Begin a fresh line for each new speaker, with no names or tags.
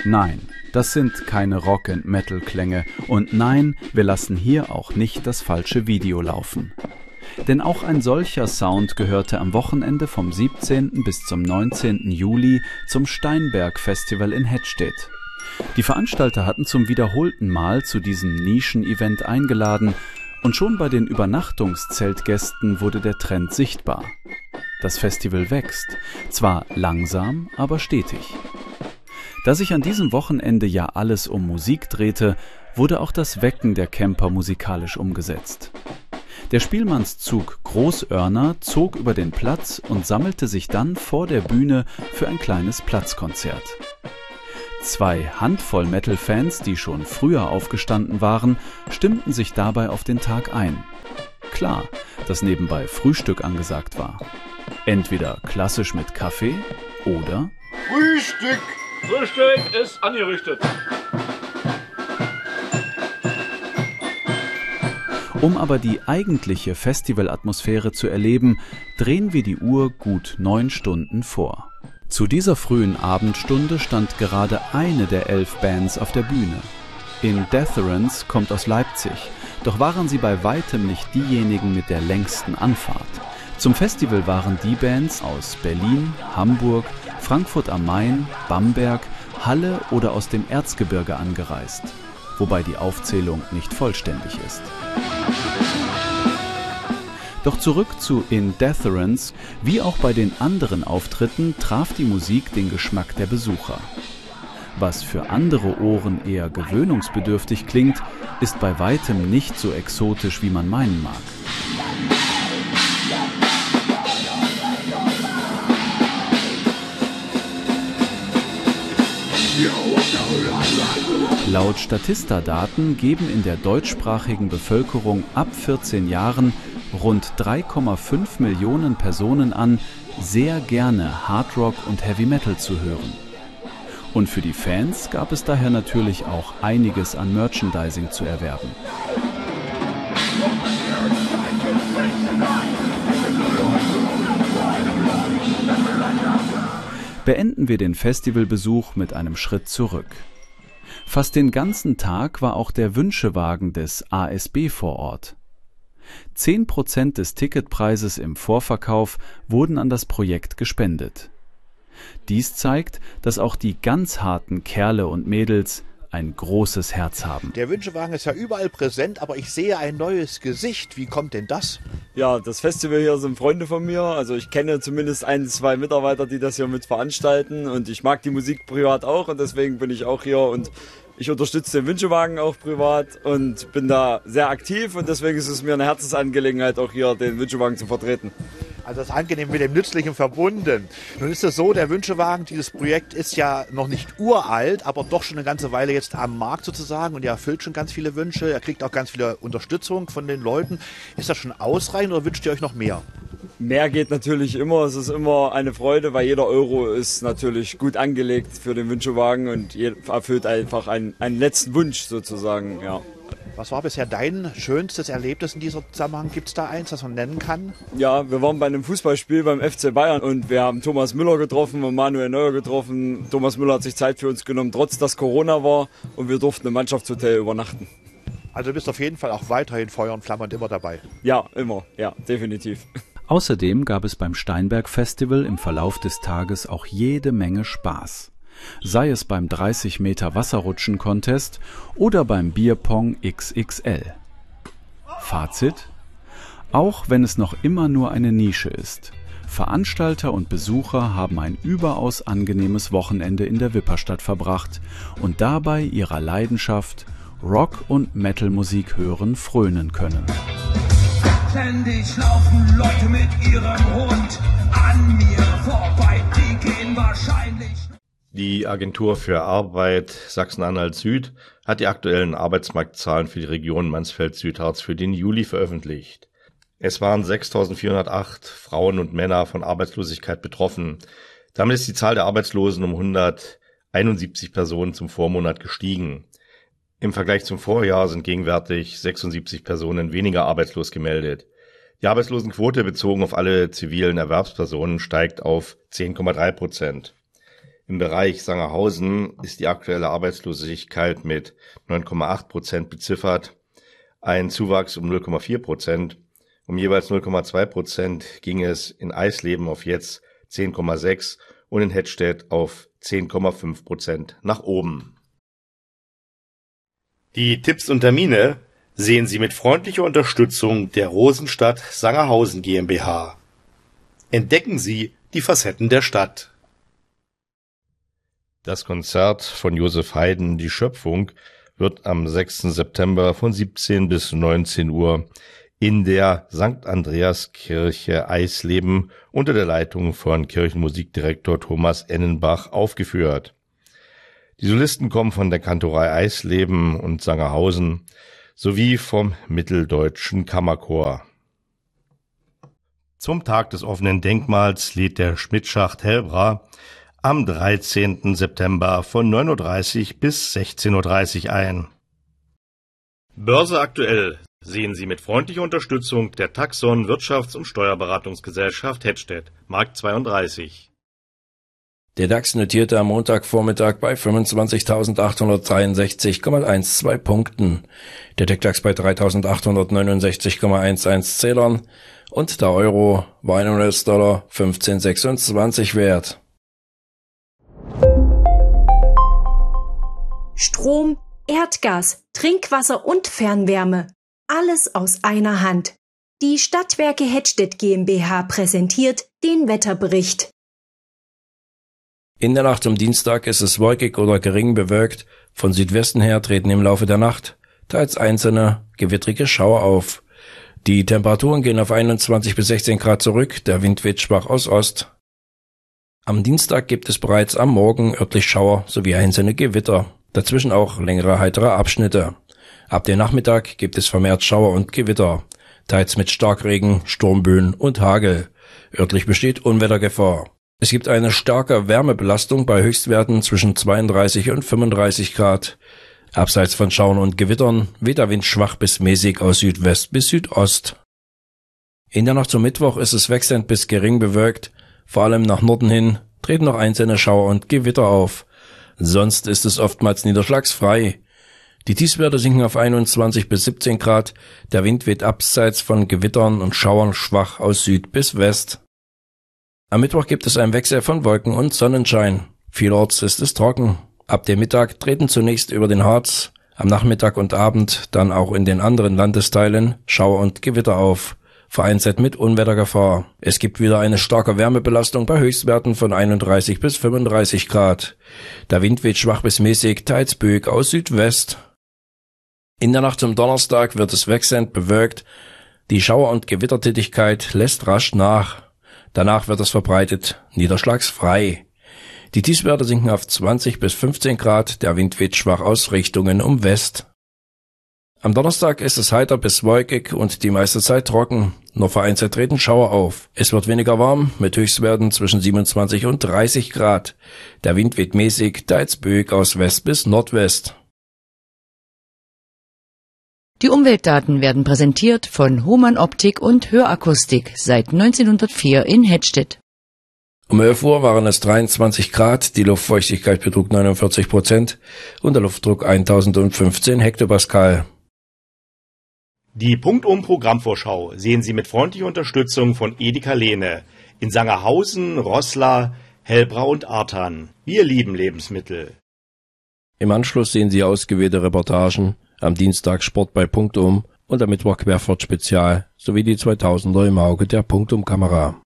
Nein, das sind keine Rock-and-Metal-Klänge und nein, wir lassen hier auch nicht das falsche Video laufen. Denn auch ein solcher Sound gehörte am Wochenende vom 17. bis zum 19. Juli zum Steinberg-Festival in Hettstedt. Die Veranstalter hatten zum wiederholten Mal zu diesem Nischen-Event eingeladen und schon bei den Übernachtungszeltgästen wurde der Trend sichtbar. Das Festival wächst, zwar langsam, aber stetig. Da sich an diesem Wochenende ja alles um Musik drehte, wurde auch das Wecken der Camper musikalisch umgesetzt. Der Spielmannszug Großoerner zog über den Platz und sammelte sich dann vor der Bühne für ein kleines Platzkonzert. 2 Handvoll Metal-Fans, die schon früher aufgestanden waren, stimmten sich dabei auf den Tag ein. Klar, dass nebenbei Frühstück angesagt war. Entweder klassisch mit Kaffee oder
Frühstück!
Frühstück ist angerichtet.
Um aber die eigentliche Festivalatmosphäre zu erleben, drehen wir die Uhr gut 9 Stunden vor. Zu dieser frühen Abendstunde stand gerade eine der 11 Bands auf der Bühne. Indifference kommt aus Leipzig, doch waren sie bei weitem nicht diejenigen mit der längsten Anfahrt. Zum Festival waren die Bands aus Berlin, Hamburg, Frankfurt am Main, Bamberg, Halle oder aus dem Erzgebirge angereist, wobei die Aufzählung nicht vollständig ist. Doch zurück zu Indifference. Wie auch bei den anderen Auftritten traf die Musik den Geschmack der Besucher. Was für andere Ohren eher gewöhnungsbedürftig klingt, ist bei weitem nicht so exotisch, wie man meinen mag. Laut Statista-Daten geben in der deutschsprachigen Bevölkerung ab 14 Jahren rund 3,5 Millionen Personen an, sehr gerne Hardrock und Heavy Metal zu hören. Und für die Fans gab es daher natürlich auch einiges an Merchandising zu erwerben. Beenden wir den Festivalbesuch mit einem Schritt zurück. Fast den ganzen Tag war auch der Wünschewagen des ASB vor Ort. 10% des Ticketpreises im Vorverkauf wurden an das Projekt gespendet. Dies zeigt, dass auch die ganz harten Kerle und Mädels ein großes Herz haben.
Der Wünschewagen ist ja überall präsent, aber ich sehe ein neues Gesicht. Wie kommt denn das?
Ja, das Festival hier sind Freunde von mir. Also ich kenne zumindest 1, 2 Mitarbeiter, die das hier mit veranstalten. Und ich mag die Musik privat auch und deswegen bin ich auch hier und ich unterstütze den Wünschewagen auch privat und bin da sehr aktiv und deswegen ist es mir eine Herzensangelegenheit, auch hier den Wünschewagen zu vertreten.
Also das ist angenehm mit dem Nützlichen verbunden. Nun ist es so, der Wünschewagen, dieses Projekt ist ja noch nicht uralt, aber doch schon eine ganze Weile jetzt am Markt sozusagen und er erfüllt schon ganz viele Wünsche. Er kriegt auch ganz viele Unterstützung von den Leuten. Ist das schon ausreichend oder wünscht ihr euch noch mehr?
Mehr geht natürlich immer. Es ist immer eine Freude, weil jeder Euro ist natürlich gut angelegt für den Wünschewagen und erfüllt einfach einen letzten Wunsch sozusagen, ja.
Was war bisher dein schönstes Erlebnis in diesem Zusammenhang? Gibt es da eins, das man nennen kann?
Ja, wir waren bei einem Fußballspiel beim FC Bayern und wir haben Thomas Müller getroffen und Manuel Neuer getroffen. Thomas Müller hat sich Zeit für uns genommen, trotz dass Corona war und wir durften im Mannschaftshotel übernachten.
Also du bist auf jeden Fall auch weiterhin Feuer und Flamme und immer dabei?
Ja, immer. Ja, definitiv.
Außerdem gab es beim Steinberg-Festival im Verlauf des Tages auch jede Menge Spaß. Sei es beim 30 Meter Wasserrutschen-Contest oder beim Bierpong XXL. Fazit: Auch wenn es noch immer nur eine Nische ist, Veranstalter und Besucher haben ein überaus angenehmes Wochenende in der Wipperstadt verbracht und dabei ihrer Leidenschaft Rock- und Metal-Musik hören frönen können.
Ständig laufen Leute mit ihrem Hund an mir vorbei, die gehen wahrscheinlich.
Die Agentur für Arbeit Sachsen-Anhalt Süd hat die aktuellen Arbeitsmarktzahlen für die Region Mansfeld-Südharz für den Juli veröffentlicht. Es waren 6.408 Frauen und Männer von Arbeitslosigkeit betroffen. Damit ist die Zahl der Arbeitslosen um 171 Personen zum Vormonat gestiegen. Im Vergleich zum Vorjahr sind gegenwärtig 76 Personen weniger arbeitslos gemeldet. Die Arbeitslosenquote bezogen auf alle zivilen Erwerbspersonen steigt auf 10,3%. Im Bereich Sangerhausen ist die aktuelle Arbeitslosigkeit mit 9,8% beziffert, ein Zuwachs um 0,4%. Um jeweils 0,2% ging es in Eisleben auf jetzt 10,6% und in Hettstedt auf 10,5% nach oben.
Die Tipps und Termine sehen Sie mit freundlicher Unterstützung der Rosenstadt Sangerhausen GmbH. Entdecken Sie die Facetten der Stadt.
Das Konzert von Josef Haydn, Die Schöpfung, wird am 6. September von 17 bis 19 Uhr in der St. Andreaskirche Eisleben unter der Leitung von Kirchenmusikdirektor Thomas Ennenbach aufgeführt. Die Solisten kommen von der Kantorei Eisleben und Sangerhausen sowie vom Mitteldeutschen Kammerchor. Zum Tag des offenen Denkmals lädt der Schmidtschacht Helbra am 13. September von 9.30 Uhr bis 16.30 Uhr ein. Börse aktuell sehen Sie mit freundlicher Unterstützung der Taxon Wirtschafts- und Steuerberatungsgesellschaft Hettstedt, Markt 32.
Der DAX notierte am Montagvormittag bei 25.863,12 Punkten, der TechDAX bei 3.869,11 Zählern und der Euro war $1 15,26 wert.
Strom, Erdgas, Trinkwasser und Fernwärme. Alles aus einer Hand. Die Stadtwerke Hettstedt GmbH präsentiert den Wetterbericht.
In der Nacht zum Dienstag ist es wolkig oder gering bewölkt. Von Südwesten her treten im Laufe der Nacht teils einzelne gewittrige Schauer auf. Die Temperaturen gehen auf 21 bis 16 Grad zurück, der Wind weht schwach aus Ost. Am Dienstag gibt es bereits am Morgen örtlich Schauer sowie einzelne Gewitter, dazwischen auch längere heitere Abschnitte. Ab dem Nachmittag gibt es vermehrt Schauer und Gewitter, teils mit Starkregen, Sturmböen und Hagel. Örtlich besteht Unwettergefahr. Es gibt eine starke Wärmebelastung bei Höchstwerten zwischen 32 und 35 Grad. Abseits von Schauern und Gewittern weht der Wind schwach bis mäßig aus Südwest bis Südost. In der Nacht zum Mittwoch ist es wechselnd bis gering bewölkt. Vor allem nach Norden hin treten noch einzelne Schauer und Gewitter auf. Sonst ist es oftmals niederschlagsfrei. Die Tiefstwerte sinken auf 21 bis 17 Grad. Der Wind weht abseits von Gewittern und Schauern schwach aus Süd bis West. Am Mittwoch gibt es einen Wechsel von Wolken und Sonnenschein. Vielorts ist es trocken. Ab dem Mittag treten zunächst über den Harz, am Nachmittag und Abend dann auch in den anderen Landesteilen Schauer und Gewitter auf, vereinzelt mit Unwettergefahr. Es gibt wieder eine starke Wärmebelastung bei Höchstwerten von 31 bis 35 Grad. Der Wind weht schwach bis mäßig, teils böig aus Südwest. In der Nacht zum Donnerstag wird es wechselnd bewölkt. Die Schauer- und Gewittertätigkeit lässt rasch nach. Danach wird es verbreitet niederschlagsfrei. Die Tiefstwerte sinken auf 20 bis 15 Grad, der Wind weht schwach aus Richtungen um West. Am Donnerstag ist es heiter bis wolkig und die meiste Zeit trocken. Nur vereinzelt treten Schauer auf. Es wird weniger warm, mit Höchstwerten zwischen 27 und 30 Grad. Der Wind weht mäßig, teils böig aus West bis Nordwest.
Die Umweltdaten werden präsentiert von Hohmann Optik und Hörakustik seit 1904 in Hettstedt.
Um 11 Uhr waren es 23 Grad, die Luftfeuchtigkeit betrug 49% und der Luftdruck 1015 Hektopascal.
Die Punktum-Programmvorschau sehen Sie mit freundlicher Unterstützung von Edeka Lehne in Sangerhausen, Roßla, Helbra und Artern. Wir lieben Lebensmittel.
Im Anschluss sehen Sie ausgewählte Reportagen, am Dienstag Sport bei Punktum und am Mittwoch Querfahrt Spezial sowie die 2000er im Auge der Punktum-Kamera.